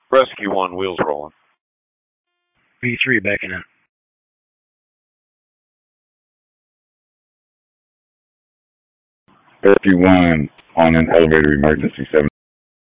Rescue 1, wheels rolling. V3 backing in. Rescue 1 on an elevator emergency 7.